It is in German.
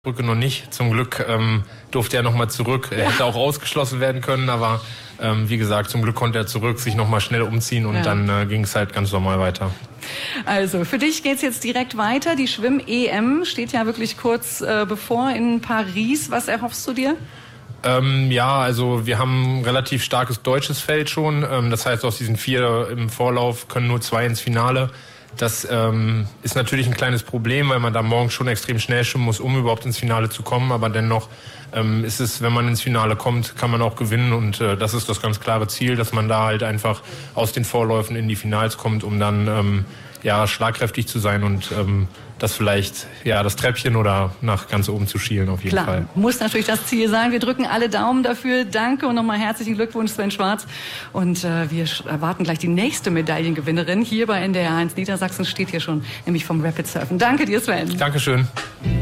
Brücke noch nicht. Zum Glück durfte er nochmal zurück. Er hätte auch ausgeschlossen werden können, aber wie gesagt, zum Glück konnte er zurück, sich nochmal schnell umziehen und dann ging es halt ganz normal weiter. Also für dich geht's jetzt direkt weiter. Die Schwimm-EM steht ja wirklich kurz bevor in Paris. Was erhoffst du dir? Ja, also wir haben ein relativ starkes deutsches Feld schon. Das heißt, aus diesen 4 im Vorlauf können nur 2 ins Finale. Das ist natürlich ein kleines Problem, weil man da morgens schon extrem schnell schwimmen muss, um überhaupt ins Finale zu kommen. Aber dennoch ist es, wenn man ins Finale kommt, kann man auch gewinnen. Und das ist das ganz klare Ziel, dass man da halt einfach aus den Vorläufen in die Finals kommt, um dann schlagkräftig zu sein und das vielleicht das Treppchen oder nach ganz oben zu schielen auf jeden Fall. Muss natürlich das Ziel sein. Wir drücken alle Daumen dafür. Danke und nochmal herzlichen Glückwunsch, Sven Schwarz. Und wir erwarten gleich die nächste Medaillengewinnerin. Hier bei NDR 1 Niedersachsen steht hier schon, nämlich vom Rapid Surfen. Danke dir, Sven. Dankeschön.